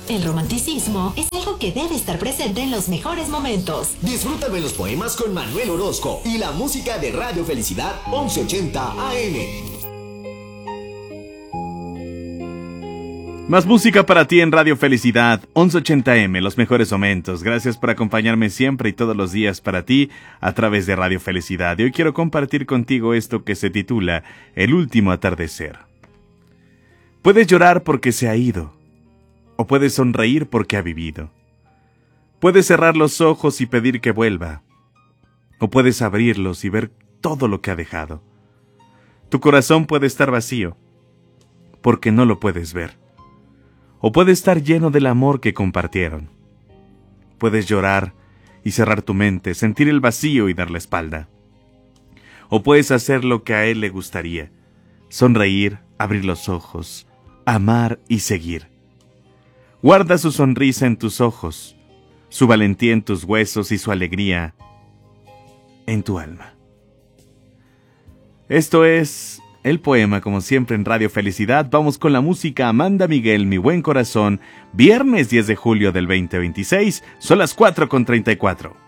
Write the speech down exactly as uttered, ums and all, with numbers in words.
El romanticismo es algo que debe estar presente en los mejores momentos. Disfruta de los poemas con Manuel Orozco y la música de Radio Felicidad once ochenta A M. Más música para ti en Radio Felicidad, once ochenta A M, los mejores momentos. Gracias por acompañarme siempre y todos los días para ti a través de Radio Felicidad. Y hoy quiero compartir contigo esto que se titula El último atardecer. Puedes llorar porque se ha ido, o puedes sonreír porque ha vivido. Puedes cerrar los ojos y pedir que vuelva, o puedes abrirlos y ver todo lo que ha dejado. Tu corazón puede estar vacío, porque no lo puedes ver. O puede estar lleno del amor que compartieron. Puedes llorar y cerrar tu mente, sentir el vacío y dar la espalda. O puedes hacer lo que a él le gustaría, sonreír, abrir los ojos, amar y seguir. Guarda su sonrisa en tus ojos, su valentía en tus huesos y su alegría en tu alma. Esto es el poema, como siempre en Radio Felicidad. Vamos con la música. Amanda Miguel, Mi Buen Corazón, viernes diez de julio del veinte veintiséis, son las cuatro con treinta y cuatro.